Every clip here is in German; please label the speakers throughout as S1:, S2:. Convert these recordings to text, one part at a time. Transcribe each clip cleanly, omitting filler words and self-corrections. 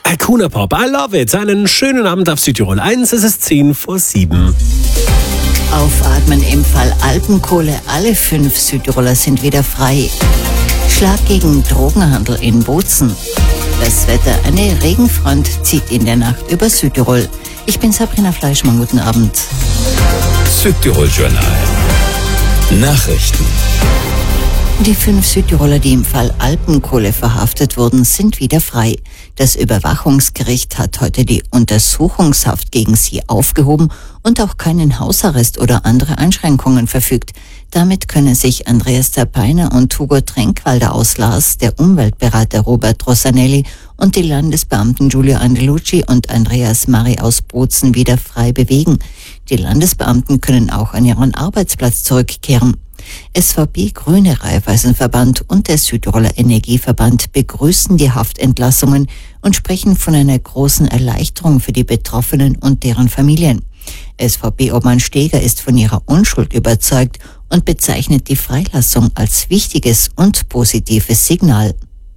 S1: Kuna Pop, I love it. Einen schönen Abend auf Südtirol 1, es ist 6:10.
S2: Aufatmen im Fall Alpenkohle. Alle 5 Südtiroler sind wieder frei. Schlag gegen Drogenhandel in Bozen. Das Wetter, eine Regenfront zieht in der Nacht über Südtirol. Ich bin Sabrina Fleischmann, guten Abend.
S3: Südtirol Journal. Nachrichten.
S2: Die 5 Südtiroler, die im Fall Alpenkohle verhaftet wurden, sind wieder frei. Das Überwachungsgericht hat heute die Untersuchungshaft gegen sie aufgehoben und auch keinen Hausarrest oder andere Einschränkungen verfügt. Damit können sich Andreas Terpeiner und Hugo Trenkwalder aus Lars, der Umweltberater Robert Rossanelli und die Landesbeamten Giulio Angelucci und Andreas Mari aus Bozen wieder frei bewegen. Die Landesbeamten können auch an ihren Arbeitsplatz zurückkehren. SVP, Grüne Raiffeisenverband und der Südtiroler Energieverband begrüßen die Haftentlassungen und sprechen von einer großen Erleichterung für die Betroffenen und deren Familien. SVP-Obmann Steger ist von ihrer Unschuld überzeugt und bezeichnet die Freilassung als wichtiges und positives Signal.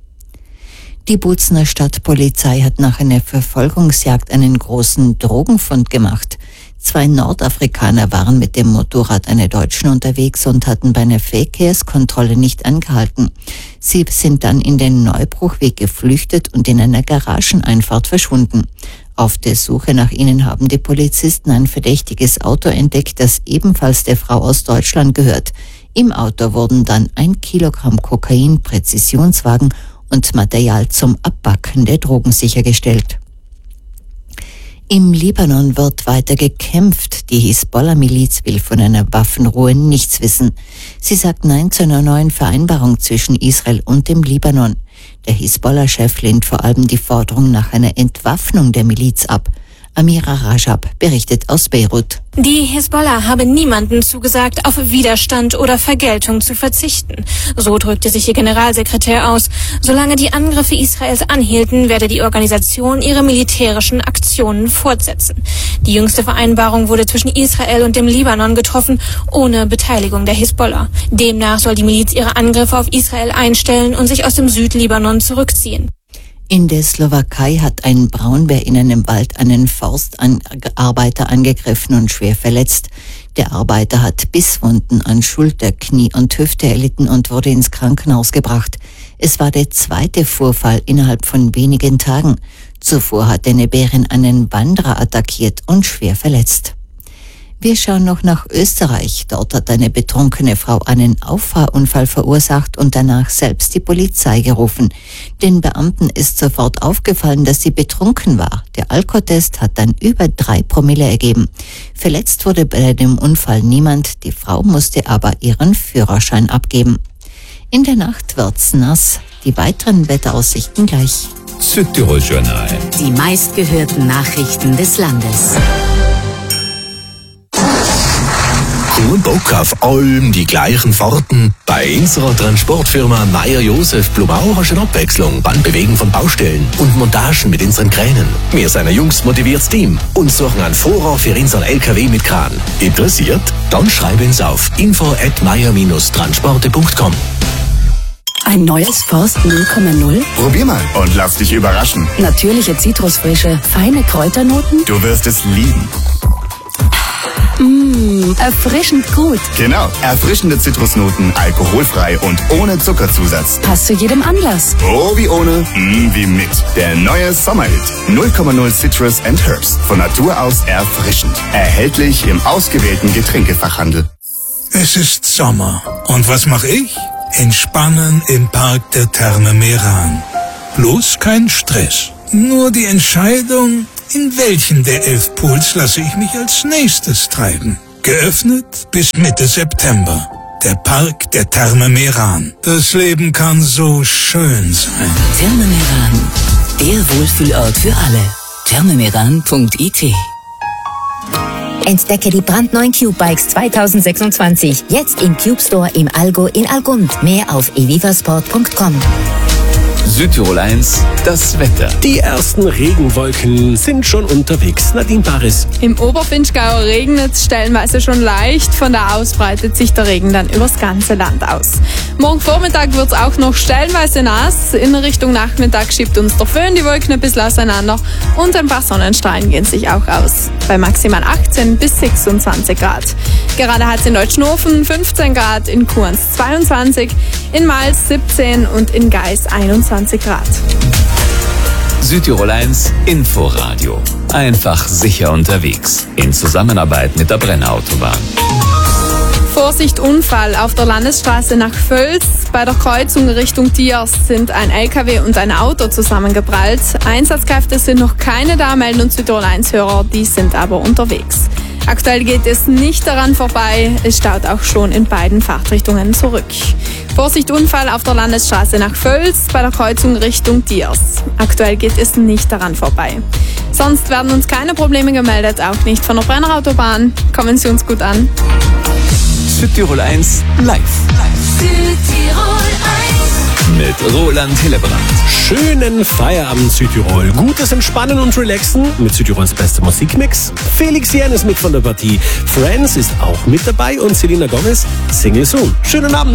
S2: Die Bozener Stadtpolizei hat nach einer Verfolgungsjagd einen großen Drogenfund gemacht. 2 Nordafrikaner waren mit dem Motorrad einer Deutschen unterwegs und hatten bei einer Verkehrskontrolle nicht angehalten. Sie sind dann in den Neubruchweg geflüchtet und in einer Garageneinfahrt verschwunden. Auf der Suche nach ihnen haben die Polizisten ein verdächtiges Auto entdeckt, das ebenfalls der Frau aus Deutschland gehört. Im Auto wurden dann 1 Kilogramm Kokain, Präzisionswagen und Material zum Abbacken der Drogen sichergestellt. Im Libanon wird weiter gekämpft. Die Hisbollah-Miliz will von einer Waffenruhe nichts wissen. Sie sagt Nein zu einer neuen Vereinbarung zwischen Israel und dem Libanon. Der Hisbollah-Chef lehnt vor allem die Forderung nach einer Entwaffnung der Miliz ab. Amira Rajab berichtet aus Beirut.
S4: Die Hisbollah habe niemandem zugesagt, auf Widerstand oder Vergeltung zu verzichten. So drückte sich ihr Generalsekretär aus. Solange die Angriffe Israels anhielten, werde die Organisation ihre militärischen Aktionen fortsetzen. Die jüngste Vereinbarung wurde zwischen Israel und dem Libanon getroffen, ohne Beteiligung der Hisbollah. Demnach soll die Miliz ihre Angriffe auf Israel einstellen und sich aus dem Südlibanon zurückziehen.
S2: In der Slowakei hat ein Braunbär in einem Wald einen Forstarbeiter angegriffen und schwer verletzt. Der Arbeiter hat Bisswunden an Schulter, Knie und Hüfte erlitten und wurde ins Krankenhaus gebracht. Es war der 2. Vorfall innerhalb von wenigen Tagen. Zuvor hat eine Bärin einen Wanderer attackiert und schwer verletzt. Wir schauen noch nach Österreich. Dort hat eine betrunkene Frau einen Auffahrunfall verursacht und danach selbst die Polizei gerufen. Den Beamten ist sofort aufgefallen, dass sie betrunken war. Der Alkotest hat dann über 3 Promille ergeben. Verletzt wurde bei dem Unfall niemand. Die Frau musste aber ihren Führerschein abgeben. In der Nacht wird's nass. Die weiteren Wetteraussichten gleich.
S3: Südtirol Journal.
S5: Die meistgehörten Nachrichten des Landes.
S3: Cool Bock auf allem die gleichen Fahrten? Bei unserer Transportfirma Meyer-Josef Blumau hast du eine Abwechslung beim Bewegen von Baustellen und Montagen mit unseren Kränen. Wir sind ein jungs motiviertes Team und suchen einen Fahrer für unseren LKW mit Kran. Interessiert? Dann schreib uns auf info@meyer-transporte.com.
S6: Ein neues Forst 0,0?
S7: Probier mal und lass dich überraschen.
S6: Natürliche Zitrusfrische, feine Kräuternoten?
S7: Du wirst es lieben.
S6: Erfrischend gut.
S7: Genau, erfrischende Zitrusnoten, alkoholfrei und ohne Zuckerzusatz.
S6: Passt zu jedem Anlass.
S7: Oh wie ohne, wie mit. Der neue Sommerhit. 0,0 Citrus and Herbs. Von Natur aus erfrischend. Erhältlich im ausgewählten Getränkefachhandel.
S8: Es ist Sommer. Und was mache ich? Entspannen im Park der Therme Meran. Bloß kein Stress. Nur die Entscheidung, in welchen der 11 Pools lasse ich mich als nächstes treiben. Geöffnet bis Mitte September. Der Park der Therme Meran. Das Leben kann so schön sein.
S5: Therme Meran, der Wohlfühlort für alle. thermemeran.it.
S9: Entdecke die brandneuen Cube Bikes 2026. Jetzt im Cube Store im Allgäu in Algund. Mehr auf evivasport.com.
S3: Südtirol 1, das Wetter.
S1: Die ersten Regenwolken sind schon unterwegs. Nadine Paris.
S10: Im Oberfinchgau regnet es stellenweise schon leicht. Von da aus breitet sich der Regen dann übers ganze Land aus. Morgen Vormittag wird es auch noch stellenweise nass. In Richtung Nachmittag schiebt uns der Föhn die Wolken ein bisschen auseinander und ein paar Sonnenstrahlen gehen sich auch aus. Bei maximal 18 bis 26 Grad. Gerade hat es in Deutschnofen 15 Grad, in Kuhns 22, in Mals 17 und in Geis 21 Grad.
S3: Südtirol 1, Inforadio. Einfach sicher unterwegs. In Zusammenarbeit mit der Brennerautobahn.
S10: Vorsicht, Unfall auf der Landesstraße nach Völs. Bei der Kreuzung Richtung Diers sind ein LKW und ein Auto zusammengeprallt. Einsatzkräfte sind noch keine da, melden uns Südtirol 1-Hörer, die sind aber unterwegs. Aktuell geht es nicht daran vorbei, es staut auch schon in beiden Fahrtrichtungen zurück. Vorsicht, Unfall auf der Landesstraße nach Völs bei der Kreuzung Richtung Diers. Aktuell geht es nicht daran vorbei. Sonst werden uns keine Probleme gemeldet, auch nicht von der Brennerautobahn. Kommen Sie uns gut an.
S3: Südtirol 1 live.
S5: Südtirol 1.
S3: Mit Roland Hillebrand.
S1: Schönen Feierabend Südtirol. Gutes Entspannen und Relaxen mit Südtirols bester Musikmix. Felix Jähn ist mit von der Partie. Friends ist auch mit dabei und Selena Gomez, Single Soon. Schönen Abend.